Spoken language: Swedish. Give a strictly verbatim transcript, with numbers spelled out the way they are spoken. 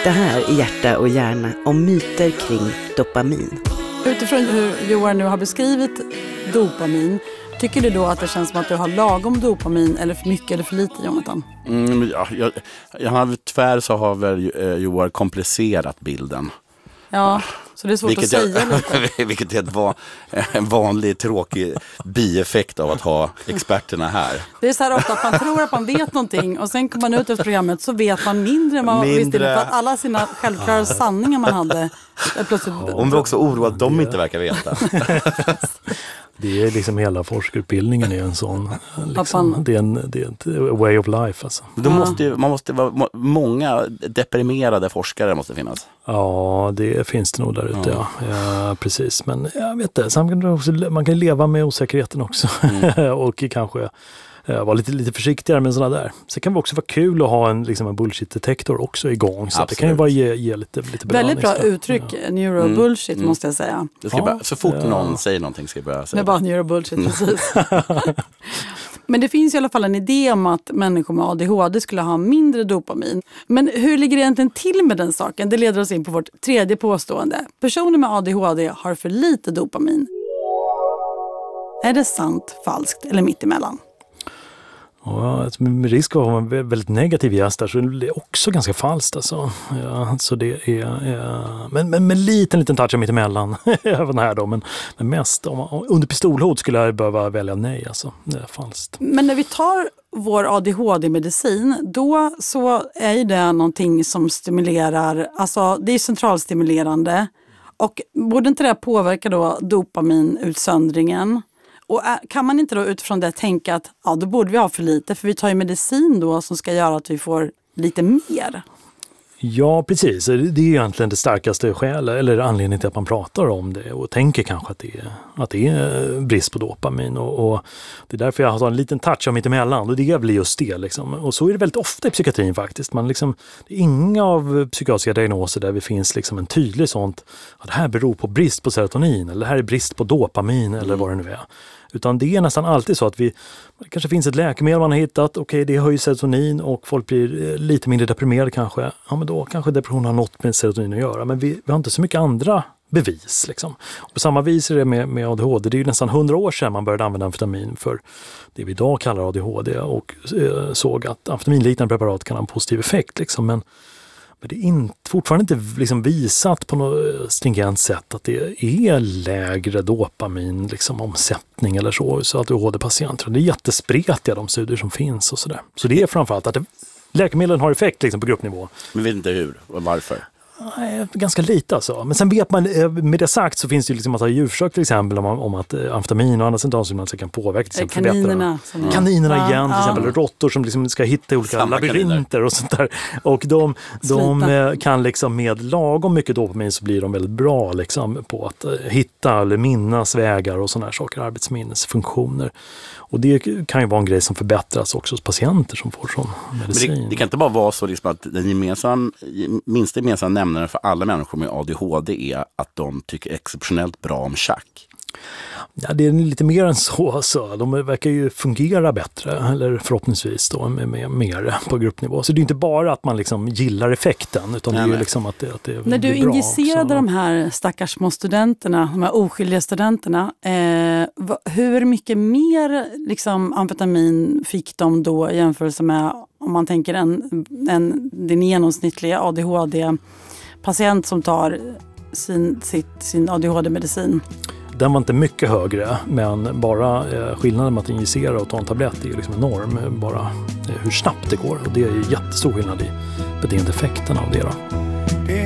Det här är Hjärta och hjärna om myter kring dopamin. Utifrån hur Johan nu har beskrivit dopamin, tycker du då att det känns som att du har lagom dopamin eller för mycket eller för lite, Jonathan? Mm, ja, jag, jag har, tyvärr så har väl eh, Johan komplicerat bilden. Ja, så det är svårt vilket att säga jag, lite. Vilket är ett van, en vanlig tråkig bieffekt av att ha experterna här. Det är så här ofta att man tror att man vet någonting och sen kommer man ut efter programmet så vet man mindre än man Mindre. visste. För att alla sina självklara sanningar man hade är plötsligt... Om vi också oroar att de inte verkar veta. Det är liksom hela forskarutbildningen är en sån. Liksom, man... det, är en, det är ett way of life. Alltså. Då måste ju, man måste vara många deprimerade forskare måste finnas. Ja, det finns det nog där ute. Ja. Ja. Ja, precis. Men jag vet inte, sen kan man, också, man kan leva med osäkerheten också. Mm. Och kanske vara lite, lite försiktigare med sådana där. Så kan det också vara kul att ha en, liksom en bullshit-detektor också igång. Så det kan ju bara ge, ge lite, lite väldigt bra uttryck, ja. Neurobullshit mm. måste jag säga. Det ska ja. bara, så fort ja. någon säger någonting ska jag börja säga. Det är bara neurobullshit, precis. Men det finns i alla fall en idé om att människor med A D H D skulle ha mindre dopamin. Men hur ligger det egentligen till med den saken? Det leder oss in på vårt tredje påstående. Personer med A D H D har för lite dopamin. Är det sant, falskt eller mittemellan? Ja, med risk att vara en väldigt negativ gäst där så är det också ganska falskt. Alltså. Ja, så det är, ja, men, men med liten, liten touch mittemellan även här då. Men, men mest, om, om, under pistolhot skulle jag behöva välja nej. Alltså. Det är falskt. Men när vi tar vår A D H D-medicin, då så är ju det någonting som stimulerar, alltså det är centralstimulerande. Och borde inte det påverka då dopaminutsöndringen? Och kan man inte då utifrån det tänka att ja, då borde vi ha för lite, för vi tar ju medicin då som ska göra att vi får lite mer? Ja, precis. Det är egentligen det starkaste skälet eller anledningen till att man pratar om det och tänker kanske att det är, att det är brist på dopamin. Och, och det är därför jag har en liten touch av mittemellan och det blir just det. Liksom. Och så är det väldigt ofta i psykiatrin faktiskt. Man liksom, det är inga av psykiatriska diagnoser där det finns liksom en tydlig sånt att det här beror på brist på serotonin eller det här är brist på dopamin eller vad det nu är. Utan det är nästan alltid så att vi, det kanske finns ett läkemedel man har hittat, okej okay, det höjer serotonin och folk blir lite mindre deprimerade kanske. Ja men då kanske depression har något med serotonin att göra, men vi, vi har inte så mycket andra bevis. Liksom. Och på samma vis är det med, med A D H D, det är ju nästan hundra år sedan man började använda amfetamin för det vi idag kallar A D H D och eh, såg att amfetaminliknande preparat kan ha en positiv effekt. Liksom. Men Men det är inte, fortfarande inte liksom visat på något stringent sätt att det är lägre dopamin liksom, omsättning eller så, så att A D H D-patienter. Det är jättespretiga de studier som finns och sådär. Så det är framförallt att det, läkemedlen har effekt liksom, på gruppnivå. Men vet inte hur och varför? Nej, ganska lite alltså. Men sen vet man, med det sagt så finns det ju liksom massa djurförsök till exempel om, om att amfetamin och andra centralsubstanser kan påverka till exempel kaninerna. Förbättra. Kaninerna ja, igen till ja. exempel, råttor som liksom ska hitta olika Samma labyrinter kaniner. Och sånt där. Och de, de kan liksom med lagom mycket dopamin så blir de väldigt bra liksom på att hitta eller minnas vägar och sådana här saker, arbetsminnesfunktioner. Och det kan ju vara en grej som förbättras också hos patienter som får sån medicin. Men det, det kan inte bara vara så liksom att den gemensamma, minsta gemensamma nämnaren för alla människor med A D H D är att de tycker exceptionellt bra om schack. Ja, det är lite mer än så. så. De verkar ju fungera bättre, eller förhoppningsvis då, med, med mer på gruppnivå. Så det är inte bara att man liksom gillar effekten, utan nej, det är ju liksom att det, att det när du injicerade också. De här stackars små studenterna, de här oskyldiga studenterna, eh, hur mycket mer liksom, amfetamin fick de då i jämförelse med, om man tänker en, en, den genomsnittliga A D H D-patient som tar sin, sitt, sin A D H D-medicin? Den var inte mycket högre, men bara eh, skillnaden med att injicera och ta en tablett är ju liksom enorm. Bara eh, hur snabbt det går, och det är ju jättestor skillnad i beteendeeffekten av det då.